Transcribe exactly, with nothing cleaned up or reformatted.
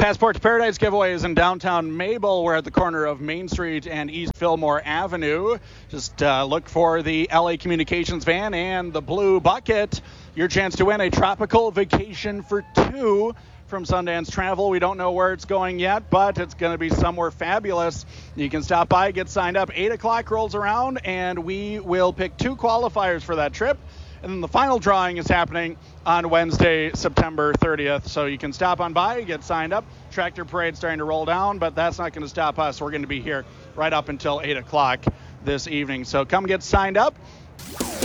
Passport to Paradise giveaway is in downtown Mabel. We're at the corner of Main Street and East Fillmore Avenue. Just uh, look for the L A Communications van and the blue bucket. Your chance to win a tropical vacation for two from Sundance Travel. We don't know where it's going yet, but it's going to be somewhere fabulous. You can stop by, get signed up. eight o'clock rolls around, and we will pick two qualifiers for that trip. And then the final drawing is happening on Wednesday, September thirtieth. So you can stop on by, get signed up. Tractor parade's starting to roll down, but that's not going to stop us. We're going to be here right up until eight o'clock this evening. So come get signed up.